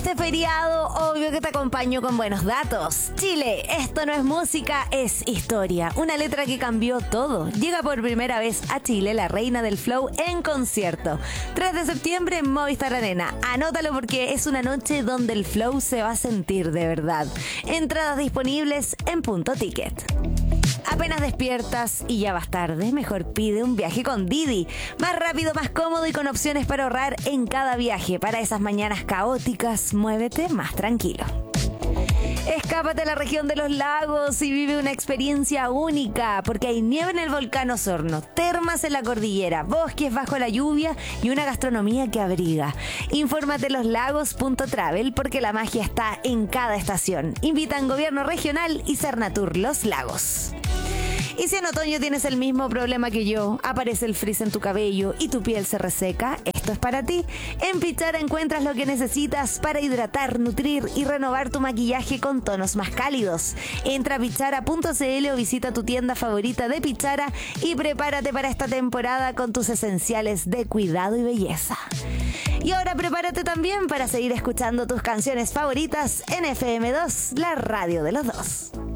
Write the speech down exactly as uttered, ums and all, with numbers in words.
este feriado, obvio que te acompaño con buenos datos. Chile, esto no es música, es historia. Una letra que cambió todo. Llega por primera vez a Chile la reina del flow en concierto. tres de septiembre en Movistar Arena. Anótalo porque es una noche donde el flow se va a sentir de verdad. Entradas disponibles en Punto Ticket. Apenas despiertas y ya vas tarde, mejor pide un viaje con Didi. Más rápido, más cómodo y con opciones para ahorrar en cada viaje. Para esas mañanas caóticas, muévete más tranquilo. Escápate a la región de los lagos y vive una experiencia única, porque hay nieve en el volcán Osorno, termas en la cordillera, bosques bajo la lluvia y una gastronomía que abriga. Infórmate en loslagos punto travel porque la magia está en cada estación. Invitan Gobierno Regional y Cernatur Los Lagos. Y si en otoño tienes el mismo problema que yo, aparece el frizz en tu cabello y tu piel se reseca, esto es para ti. En Pichara encuentras lo que necesitas para hidratar, nutrir y renovar tu maquillaje con tonos más cálidos. Entra a pichara punto cl o visita tu tienda favorita de Pichara y prepárate para esta temporada con tus esenciales de cuidado y belleza. Y ahora prepárate también para seguir escuchando tus canciones favoritas en F M dos, la radio de los dos.